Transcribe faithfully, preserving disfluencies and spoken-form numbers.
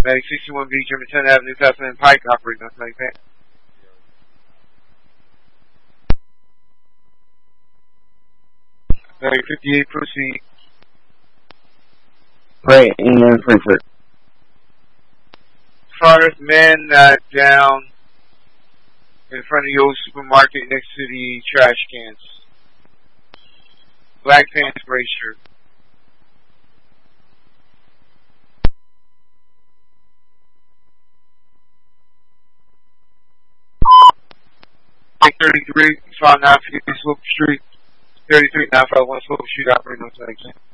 Medic sixty-one B, Germantown Avenue, Newcastle and Pike, operating on Medic Van. Medic fifty-eight, proceed. Right, in Frankfurt. First man uh, down in front of the old supermarket next to the trash cans. Black pants, gray shirt. thirty-three, five nine fifty Slope Street. thirty-three, nine five one Slope Street, operating on Medic Van.